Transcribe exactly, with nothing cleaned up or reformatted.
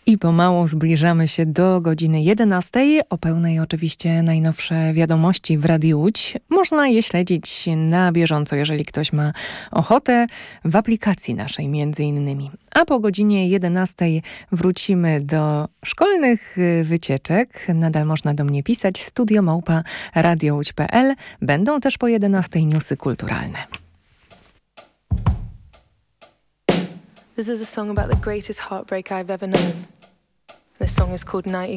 I pomału zbliżamy się do godziny jedenastej. O pełnej oczywiście najnowsze wiadomości w Radiu Łódź. Można je śledzić na bieżąco, jeżeli ktoś ma ochotę, w aplikacji naszej między innymi. A po godzinie jedenastej wrócimy do szkolnych wycieczek. Nadal można do mnie pisać. Studio małpa radiołódź kropka pe el. Będą też po jedenastej newsy kulturalne. This is a song about the greatest heartbreak I've ever known. This song is called Nightingale.